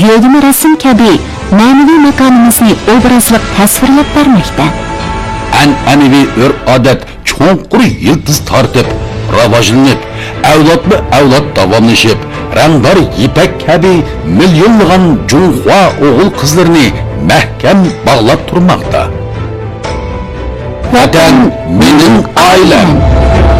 yo'lma rasm kabi ma'naviy makonimizni obrazliq tasvirlab bermoqda. An'anaviy urf-odat cho'nqur yildiz tortib, rivojlanib, avlodma-avlod davomlashib, rangdor ipak kabi millionlagan Junxo o'g'il qizlarini mahkam bog'lab turmoqda. Vatan mening oilam.